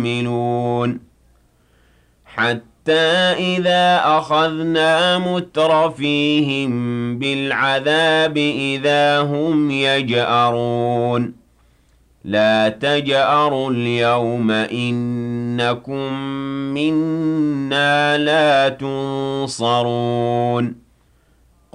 يؤمنون حتى إذا أخذنا مترفيهم بالعذاب إذا هم يجأرون لا تجأروا اليوم إنكم منا لا تنصرون